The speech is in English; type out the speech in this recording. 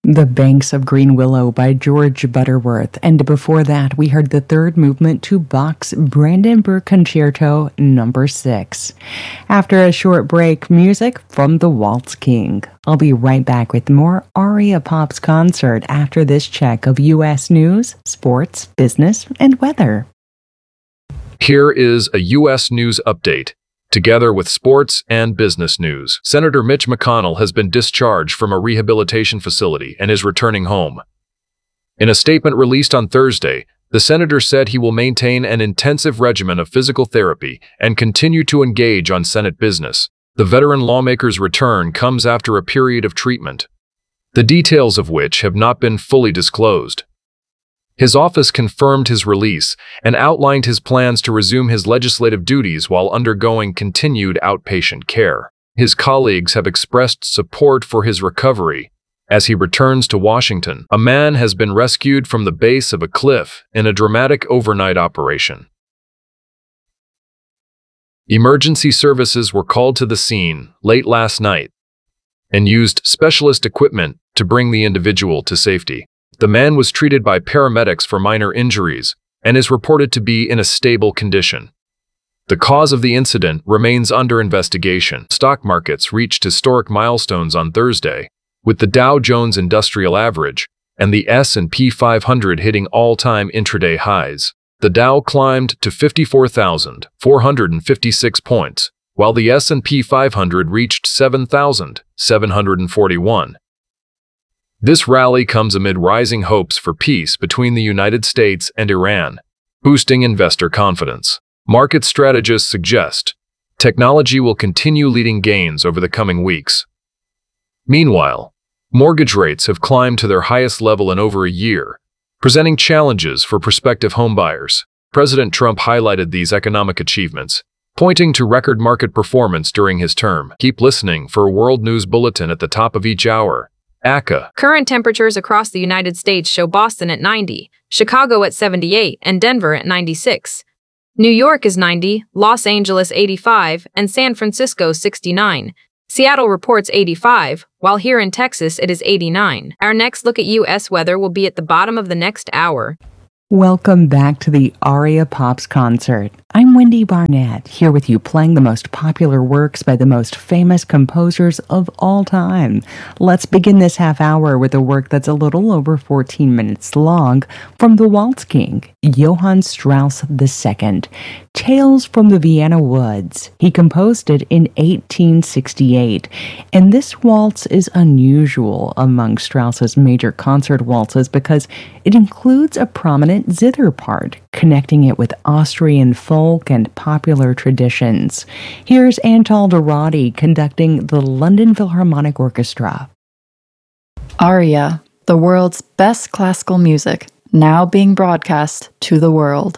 The Banks of Green Willow by George Butterworth, and before that we heard the third movement to Bach's Brandenburg Concerto No. 6. After a short break, music from the Waltz King. I'll be right back with more Aria Pop's concert after this check of U.S. news, sports, business, and weather. Here is a U.S. news update. Together with sports and business news, Senator Mitch McConnell has been discharged from a rehabilitation facility and is returning home. In a statement released on Thursday, the senator said he will maintain an intensive regimen of physical therapy and continue to engage on Senate business. The veteran lawmaker's return comes after a period of treatment, the details of which have not been fully disclosed. His office confirmed his release and outlined his plans to resume his legislative duties while undergoing continued outpatient care. His colleagues have expressed support for his recovery as he returns to Washington. A man has been rescued from the base of a cliff in a dramatic overnight operation. Emergency services were called to the scene late last night and used specialist equipment to bring the individual to safety. The man was treated by paramedics for minor injuries and is reported to be in a stable condition. The cause of the incident remains under investigation. Stock markets reached historic milestones on Thursday, with the Dow Jones Industrial Average and the S&P 500 hitting all-time intraday highs. The Dow climbed to 54,456 points, while the S&P 500 reached 7,741. This rally comes amid rising hopes for peace between the United States and Iran, boosting investor confidence. Market strategists suggest technology will continue leading gains over the coming weeks. Meanwhile, mortgage rates have climbed to their highest level in over a year, presenting challenges for prospective homebuyers. President Trump highlighted these economic achievements, pointing to record market performance during his term. Keep listening for a World News Bulletin at the top of each hour. ACA. Current temperatures across the United States show Boston at 90, Chicago at 78, and Denver at 96. New York is 90, Los Angeles 85, and San Francisco 69. Seattle reports 85, while here in Texas it is 89. Our next look at U.S. weather will be at the bottom of the next hour. Welcome back to the Aria Pop's concert. I'm Wendy Barnett, here with you playing the most popular works by the most famous composers of all time. Let's begin this half hour with a work that's a little over 14 minutes long from the Waltz King, Johann Strauss II. Tales from the Vienna Woods. He composed it in 1868, and this waltz is unusual among Strauss's major concert waltzes because it includes a prominent zither part, connecting it with Austrian folk and popular traditions. Here's Antal Dorati conducting the London Philharmonic Orchestra. Aria, the world's best classical music, now being broadcast to the world.